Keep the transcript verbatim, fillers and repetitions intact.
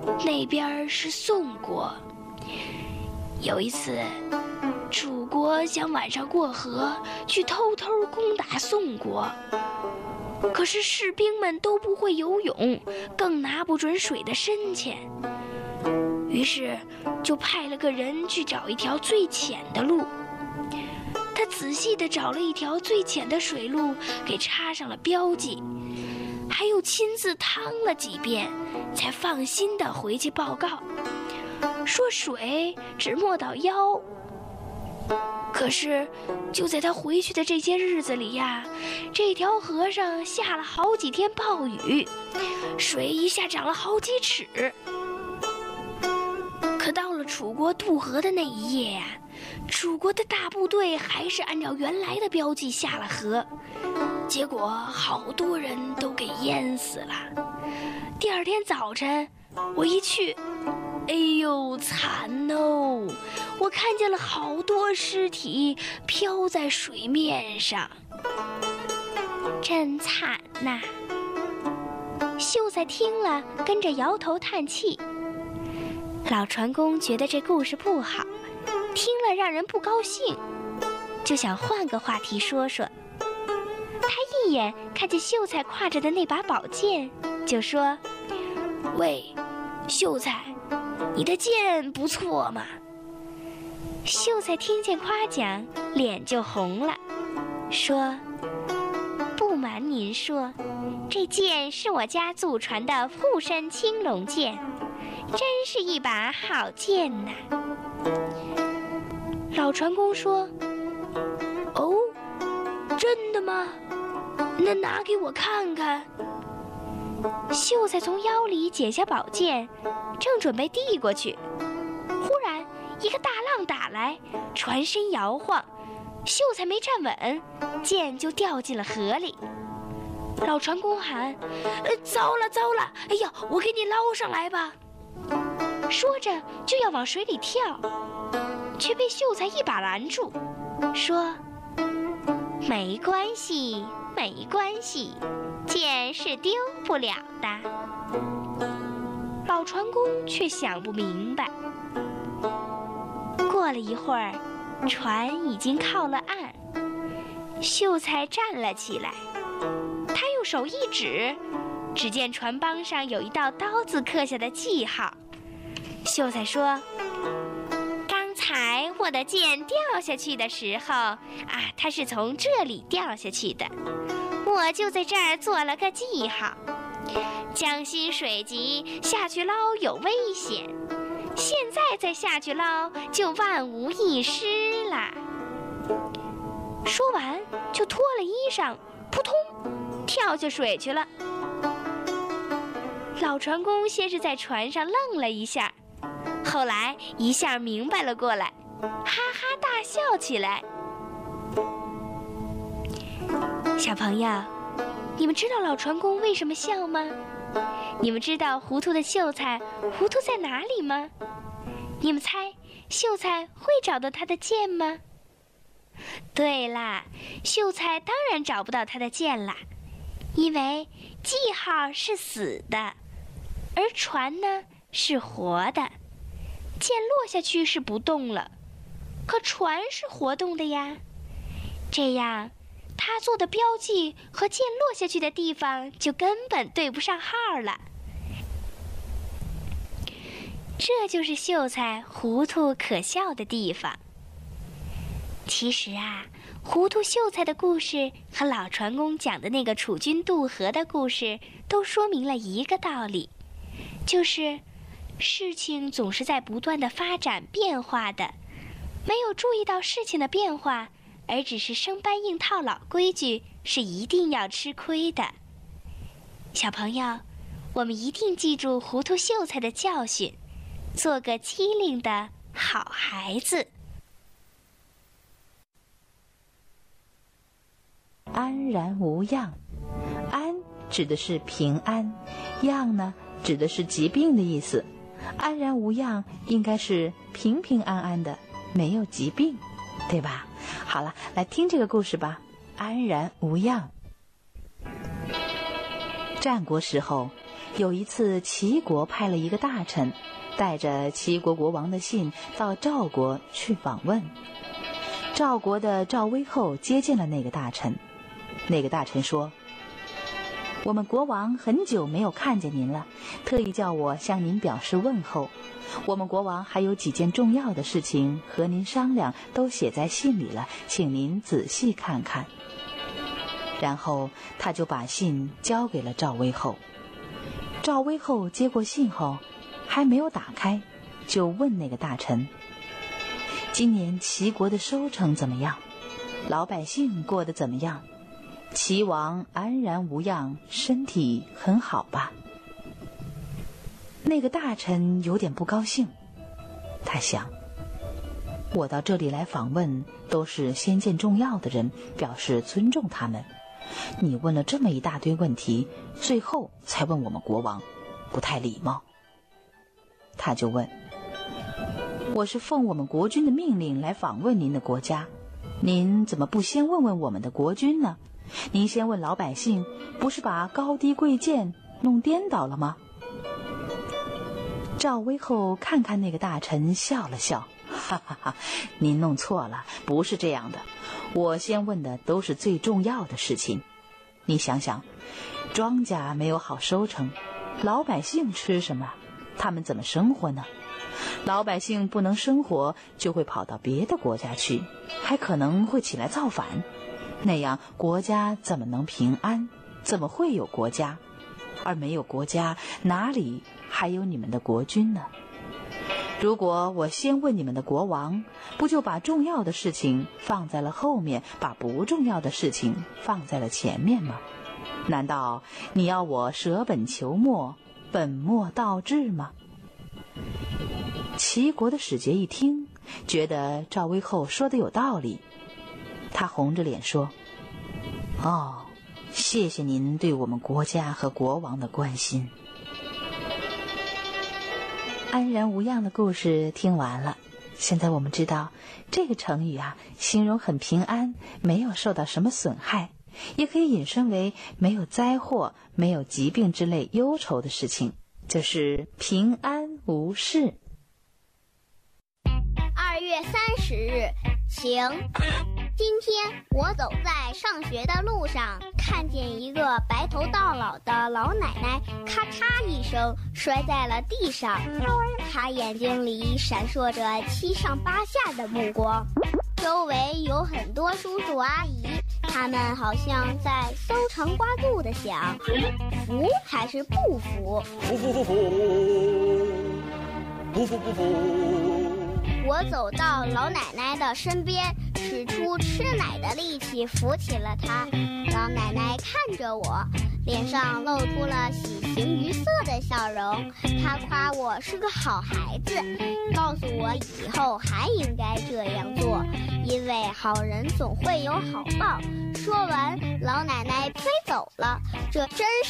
那边是宋国。有一次，楚国想晚上过河去偷偷攻打宋国，可是士兵们都不会游泳，更拿不准水的深浅，于是就派了个人去找一条最浅的路。他仔细地找了一条最浅的水路，给插上了标记，还又亲自趟了几遍，才放心地回去报告，说水只没到腰。可是就在他回去的这些日子里呀，这条河上下了好几天暴雨，水一下涨了好几尺。可到了楚国渡河的那一夜呀，楚国的大部队还是按照原来的标记下了河，结果好多人都给淹死了。第二天早晨我一去，哎呦惨哦，我看见了好多尸体飘在水面上， 真惨呐！秀才听了跟着摇头叹气。老船工觉得这故事不好，听了让人不高兴，就想换个话题说说。他一眼看见秀才挎着的那把宝剑，就说： 喂，秀才，你的剑不错嘛。 秀才听见夸奖，脸就红了，说：不瞒您说，这剑是我家祖传的护身青龙剑，真是一把好剑呐。 老船工说：哦，真的吗？那拿给我看看。 秀才从腰里解下宝剑，正准备递过去，忽然一个大浪打来，船身摇晃，秀才没站稳，剑就掉进了河里。 老船工喊：呃，糟了糟了，哎呀，我给你捞上来吧。 说着就要往水里跳，却被秀才一把拦住，说：没关系没关系，剑是丢不了的。老船工却想不明白。过了一会儿，船已经靠了岸，秀才站了起来，他用手一指，只见船帮上有一道刀字刻下的记号。秀才说：刚才我的剑掉下去的时候啊，它是从这里掉下去的，我就在这儿做了个记号。江心水急，下去捞有危险，现在再下去捞就万无一失啦。说完就脱了衣裳，扑通跳下水去了。老船工先是在船上愣了一下，后来一下明白了过来，哈哈大笑起来。小朋友，你们知道老船工为什么笑吗？你们知道糊涂的秀才糊涂在哪里吗？你们猜秀才会找到他的剑吗？对啦，秀才当然找不到他的剑啦，因为记号是死的，而船呢是活的。剑落下去是不动了，可船是活动的呀。这样他做的标记和剑落下去的地方就根本对不上号了。这就是秀才糊涂可笑的地方。其实啊，糊涂秀才的故事和老船工讲的那个楚军渡河的故事都说明了一个道理，就是事情总是在不断的发展变化的，没有注意到事情的变化，而只是生搬硬套老规矩，是一定要吃亏的。小朋友，我们一定记住糊涂秀才的教训，做个机灵的好孩子。 安然无恙，安指的是平安，恙呢指的是疾病的意思。安然无恙应该是平平安安的，没有疾病，对吧？好了，来听这个故事吧。安然无恙。战国时候， 有一次齐国派了一个大臣，带着齐国国王的信到赵国去访问。赵国的赵威后接见了那个大臣，那个大臣说：我们国王很久没有看见您了，特意叫我向您表示问候。我们国王还有几件重要的事情和您商量，都写在信里了，请您仔细看看。然后他就把信交给了赵威后。赵威后接过信后，还没有打开，就问那个大臣：今年齐国的收成怎么样？老百姓过得怎么样？齐王安然无恙，身体很好吧？那个大臣有点不高兴，他想，我到这里来访问，都是先见重要的人，表示尊重他们。你问了这么一大堆问题，最后才问我们国王，不太礼貌。他就问：我是奉我们国君的命令来访问您的国家，您怎么不先问问我们的国君呢？您先问老百姓，不是把高低贵贱弄颠倒了吗？赵威后看看那个大臣，笑了笑，哈哈哈，您弄错了，不是这样的。我先问的都是最重要的事情。你想想，庄稼没有好收成，老百姓吃什么？他们怎么生活呢？老百姓不能生活，就会跑到别的国家去，还可能会起来造反。那样国家怎么能平安？怎么会有国家？而没有国家，哪里还有你们的国君呢？如果我先问你们的国王，不就把重要的事情放在了后面，把不重要的事情放在了前面吗？难道你要我舍本求末，本末倒置吗？齐国的使节一听，觉得赵威后说的有道理，他红着脸说：哦，谢谢您对我们国家和国王的关心。安然无恙的故事听完了，现在我们知道这个成语啊，形容很平安，没有受到什么损害，也可以引申为没有灾祸、没有疾病之类忧愁的事情，就是平安无事。 二月三十日，晴。今天我走在上学的路上，看见一个白头到老的老奶奶咔嚓一声摔在了地上，她眼睛里闪烁着七上八下的目光，周围有很多叔叔阿姨，他们好像在搜肠刮肚的想，服还是不服？ 不服不服，不服不服。 我走到老奶奶的身边，使出吃奶的力气扶起了她。老奶奶看着我，脸上露出了喜形于色的笑容。她夸我是个好孩子，告诉我以后还应该这样做，因为好人总会有好报。说完，老奶奶飞走了。这真是